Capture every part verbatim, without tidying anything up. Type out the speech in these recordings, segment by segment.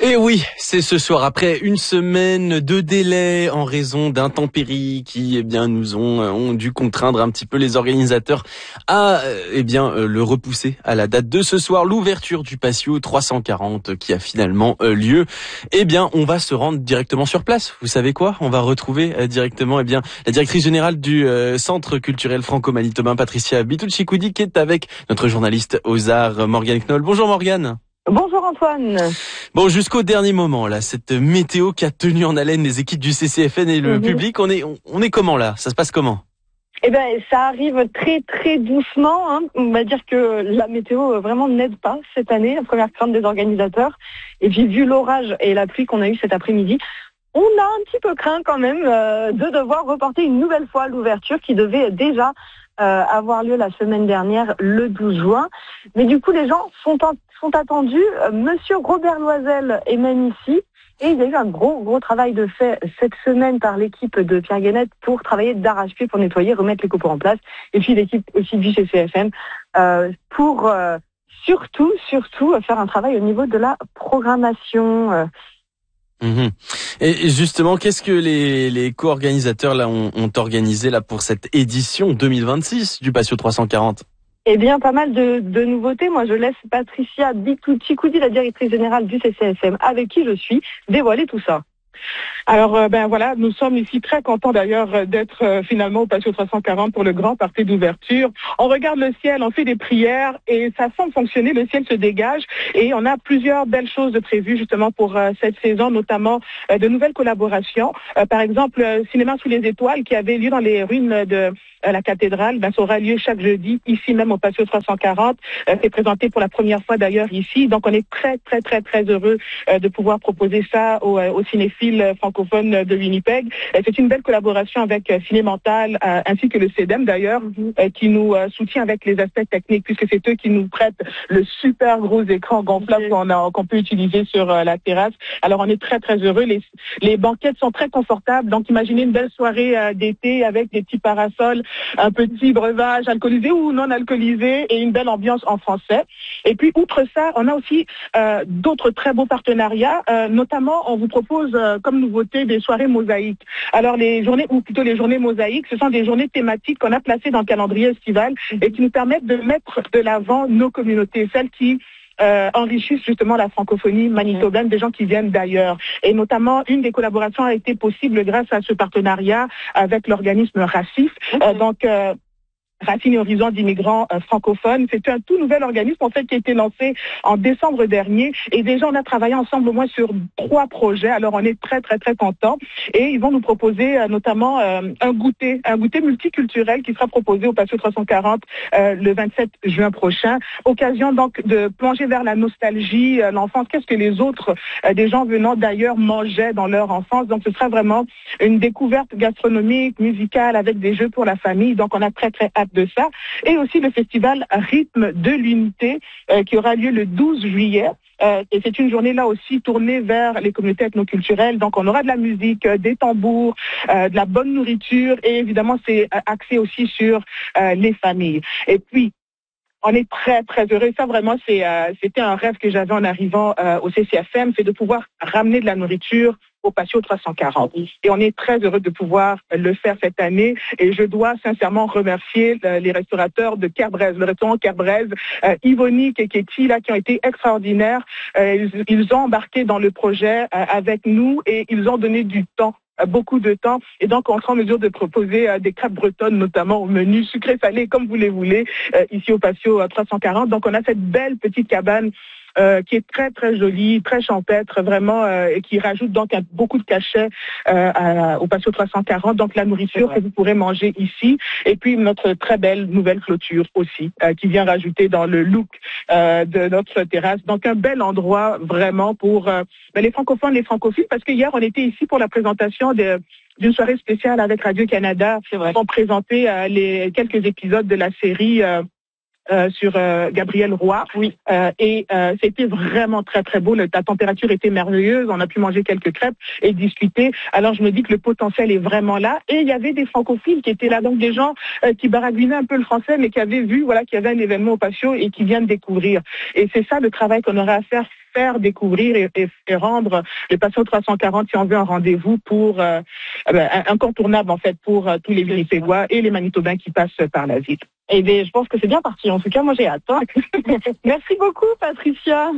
Et oui, c'est ce soir, après une semaine de délai en raison d'intempéries qui, eh bien, nous ont, ont dû contraindre un petit peu les organisateurs à, eh bien, le repousser à la date de ce soir, l'ouverture du patio trois cent quarante qui a finalement lieu. Eh bien, on va se rendre directement sur place. Vous savez quoi? On va retrouver directement, eh bien, la directrice générale du euh, Centre culturel franco-manitobain, Patricia Bitucci-Coudi, qui est avec notre journaliste aux arts, Morgane Knoll. Bonjour Morgane. Bonjour Antoine. Bon, jusqu'au dernier moment, là, cette météo qui a tenu en haleine les équipes du C C F N et le mmh. public, on est, on, on est comment là? Ça se passe comment? Eh ben, ça arrive très très doucement. Hein. On va dire que la météo vraiment n'aide pas cette année, la première crainte des organisateurs. Et puis vu l'orage et la pluie qu'on a eu cet après-midi, on a un petit peu craint quand même euh, de devoir reporter une nouvelle fois l'ouverture qui devait déjà euh, avoir lieu la semaine dernière, le douze juin. Mais du coup, les gens sont, en, sont attendus. Euh, Monsieur Robert Loisel est même ici. Et il y a eu un gros, gros travail de fait cette semaine par l'équipe de Pierre Guénette pour travailler d'arrache-pied, pour nettoyer, remettre les copeaux en place. Et puis l'équipe aussi du C C F N euh, pour euh, surtout, surtout faire un travail au niveau de la programmation. Euh, Mmh. Et justement, qu'est-ce que les, les co-organisateurs là ont, ont organisé là pour cette édition deux mille vingt-six du Patio trois cent quarante? Eh bien, pas mal de, de nouveautés. Moi, je laisse Patricia Bitucci-Coudi, la directrice générale du C C F M, avec qui je suis, dévoiler tout ça. Alors, euh, ben voilà, nous sommes ici très contents d'ailleurs d'être euh, finalement au Patio trois cent quarante pour le grand party d'ouverture. On regarde le ciel, on fait des prières et ça semble fonctionner, le ciel se dégage et on a plusieurs belles choses de prévues justement pour euh, cette saison, notamment euh, de nouvelles collaborations. Euh, par exemple, euh, Cinéma sous les étoiles qui avait lieu dans les ruines de euh, la cathédrale, ben, ça aura lieu chaque jeudi, ici même au Patio trois cent quarante. Euh, c'est présenté pour la première fois d'ailleurs ici, donc on est très très très très heureux euh, de pouvoir proposer ça aux, aux cinéphiles francophone de Winnipeg. C'est une belle collaboration avec Cinémental euh, ainsi que le C E D E M d'ailleurs, euh, qui nous euh, soutient avec les aspects techniques puisque c'est eux qui nous prêtent le super gros écran gonflable qu'on a, qu'on peut utiliser sur euh, la terrasse. Alors on est très très heureux. Les, les banquettes sont très confortables. Donc imaginez une belle soirée euh, d'été avec des petits parasols, un petit breuvage alcoolisé ou non alcoolisé et une belle ambiance en français. Et puis outre ça, on a aussi euh, d'autres très beaux partenariats. Euh, notamment, on vous propose euh, comme nouveauté des soirées mosaïques. Alors les journées, ou plutôt les journées mosaïques, ce sont des journées thématiques qu'on a placées dans le calendrier estival et qui nous permettent de mettre de l'avant nos communautés, celles qui Euh, enrichissent justement la francophonie manitobaine, des gens qui viennent d'ailleurs. Et notamment, une des collaborations a été possible grâce à ce partenariat avec l'organisme RACIF. Euh, donc, euh, Racines et Horizons d'immigrants euh, francophones. C'est un tout nouvel organisme en fait qui a été lancé en décembre dernier et déjà on a travaillé ensemble au moins sur trois projets. Alors on est très très très contents et ils vont nous proposer euh, notamment euh, un goûter, un goûter multiculturel qui sera proposé au Patio trois cent quarante euh, le vingt-sept juin prochain. Occasion donc de plonger vers la nostalgie, euh, l'enfance. Qu'est-ce que les autres euh, des gens venant d'ailleurs mangeaient dans leur enfance. Donc ce sera vraiment une découverte gastronomique, musicale avec des jeux pour la famille. Donc on a très très hâte de ça. Et aussi le festival Rythme de l'Unité euh, qui aura lieu le douze juillet. Euh, et c'est une journée là aussi tournée vers les communautés ethnoculturelles. Donc on aura de la musique, euh, des tambours, euh, de la bonne nourriture et évidemment c'est euh, axé aussi sur euh, les familles. Et puis on est très, très heureux. Ça, vraiment, c'est, euh, c'était un rêve que j'avais en arrivant euh, au C C F M, c'est de pouvoir ramener de la nourriture au Patio trois cent quarante. Et on est très heureux de pouvoir le faire cette année. Et je dois sincèrement remercier euh, les restaurateurs de Kerbrez, le restaurant Kerbrez, euh, Yvonique et Ketty, là, qui ont été extraordinaires. Euh, ils, ils ont embarqué dans le projet euh, avec nous et ils ont donné du temps. Beaucoup de temps et donc on sera en mesure de proposer euh, des crêpes bretonnes notamment au menu sucré-salé comme vous les voulez euh, ici au Patio trois cent quarante. Donc on a cette belle petite cabane Euh, qui est très très jolie, très champêtre, vraiment, euh, et qui rajoute donc un, beaucoup de cachets euh, à, au Patio trois cent quarante. Donc la nourriture que vous pourrez manger ici, et puis notre très belle nouvelle clôture aussi, euh, qui vient rajouter dans le look euh, de notre terrasse. Donc un bel endroit vraiment pour euh, les francophones, les francophiles, parce que hier on était ici pour la présentation de d'une soirée spéciale avec Radio-Canada. Ils ont présenté euh, les quelques épisodes de la série. Euh, euh, sur euh, Gabriel Roy. Oui. Euh, et euh, c'était vraiment très très beau. Le, la température était merveilleuse. On a pu manger quelques crêpes et discuter. Alors je me dis que le potentiel est vraiment là. Et il y avait des francophiles qui étaient là, donc des gens euh, qui baragouinaient un peu le français, mais qui avaient vu voilà qu'il y avait un événement au patio et qui viennent découvrir. Et c'est ça le travail qu'on aurait à faire. Faire découvrir et, et, et rendre le patio trois cent quarante si on veut un rendez-vous pour euh, ben, incontournable en fait pour euh, tous les Winnipégois et les Manitobains qui passent par la ville. Eh bien, je pense que c'est bien parti. En tout cas, moi j'ai hâte. Hein. Merci beaucoup, Patricia.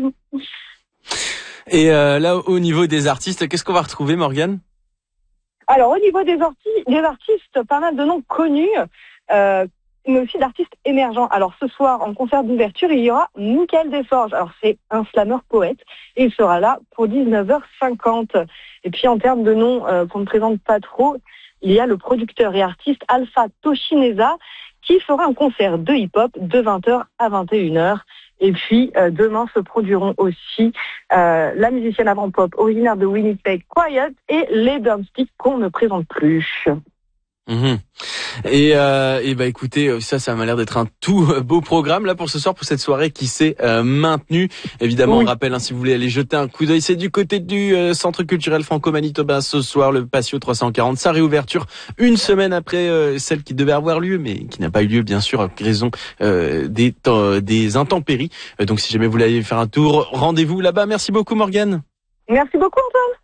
Et euh, là, au niveau des artistes, qu'est-ce qu'on va retrouver, Morgane ? Alors, au niveau des, arti- des artistes, pas mal de noms connus. Euh, mais aussi d'artistes émergents. Alors ce soir, en concert d'ouverture, il y aura Michael Desforges. Alors c'est un slammer poète et il sera là pour dix-neuf heures cinquante. Et puis en termes de noms euh, qu'on ne présente pas trop, il y a le producteur et artiste Alpha Toshineza qui fera un concert de hip-hop de vingt heures à vingt et une heures. Et puis euh, demain se produiront aussi euh, la musicienne avant-pop originaire de Winnipeg, Quiet, et les Drumsticks qu'on ne présente plus. Mmh. Et, euh, et bah écoutez, ça, ça m'a l'air d'être un tout beau programme là pour ce soir, pour cette soirée qui s'est euh, maintenue. Évidemment, oui. On rappelle, hein, si vous voulez aller jeter un coup d'œil, c'est du côté du euh, Centre culturel franco-manitobain ce soir, le Patio trois cent quarante, sa réouverture une semaine après euh, celle qui devait avoir lieu, mais qui n'a pas eu lieu bien sûr à raison euh, des, euh, des intempéries. Euh, donc si jamais vous voulez aller faire un tour, rendez-vous là-bas. Merci beaucoup Morgane. Merci beaucoup Antoine.